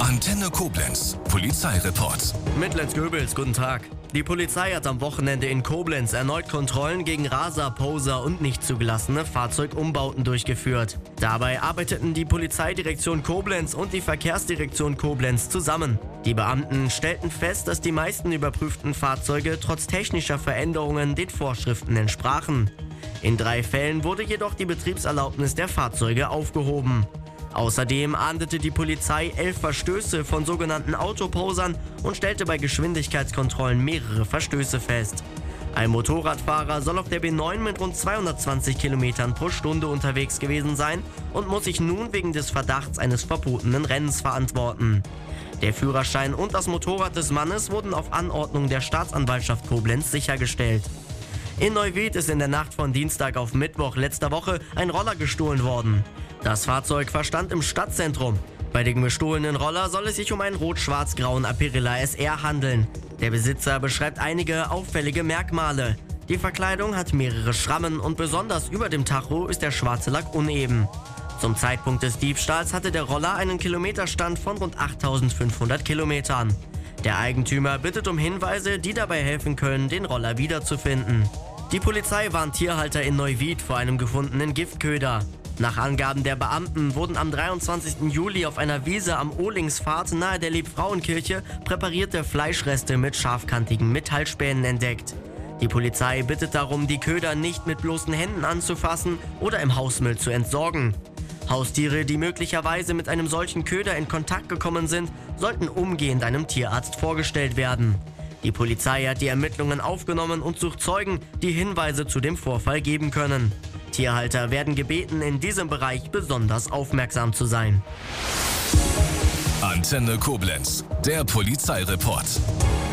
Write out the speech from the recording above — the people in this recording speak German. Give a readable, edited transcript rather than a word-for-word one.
Antenne Koblenz, Polizeireport. Mit Lenz Goebels, guten Tag. Die Polizei hat am Wochenende in Koblenz erneut Kontrollen gegen Raser, Poser und nicht zugelassene Fahrzeugumbauten durchgeführt. Dabei arbeiteten die Polizeidirektion Koblenz und die Verkehrsdirektion Koblenz zusammen. Die Beamten stellten fest, dass die meisten überprüften Fahrzeuge trotz technischer Veränderungen den Vorschriften entsprachen. In 3 Fällen wurde jedoch die Betriebserlaubnis der Fahrzeuge aufgehoben. Außerdem ahndete die Polizei 11 Verstöße von sogenannten Autoposern und stellte bei Geschwindigkeitskontrollen mehrere Verstöße fest. Ein Motorradfahrer soll auf der B9 mit rund 220 km pro Stunde unterwegs gewesen sein und muss sich nun wegen des Verdachts eines verbotenen Rennens verantworten. Der Führerschein und das Motorrad des Mannes wurden auf Anordnung der Staatsanwaltschaft Koblenz sichergestellt. In Neuwied ist in der Nacht von Dienstag auf Mittwoch letzter Woche ein Roller gestohlen worden. Das Fahrzeug verstand im Stadtzentrum. Bei dem gestohlenen Roller soll es sich um einen rot-schwarz-grauen Aprilia SR handeln. Der Besitzer beschreibt einige auffällige Merkmale. Die Verkleidung hat mehrere Schrammen und besonders über dem Tacho ist der schwarze Lack uneben. Zum Zeitpunkt des Diebstahls hatte der Roller einen Kilometerstand von rund 8.500 Kilometern. Der Eigentümer bittet um Hinweise, die dabei helfen können, den Roller wiederzufinden. Die Polizei warnt Tierhalter in Neuwied vor einem gefundenen Giftköder. Nach Angaben der Beamten wurden am 23. Juli auf einer Wiese am Ohlingspfad nahe der Liebfrauenkirche präparierte Fleischreste mit scharfkantigen Metallspänen entdeckt. Die Polizei bittet darum, die Köder nicht mit bloßen Händen anzufassen oder im Hausmüll zu entsorgen. Haustiere, die möglicherweise mit einem solchen Köder in Kontakt gekommen sind, sollten umgehend einem Tierarzt vorgestellt werden. Die Polizei hat die Ermittlungen aufgenommen und sucht Zeugen, die Hinweise zu dem Vorfall geben können. Tierhalter werden gebeten, in diesem Bereich besonders aufmerksam zu sein. Antenne Koblenz, der Polizeireport.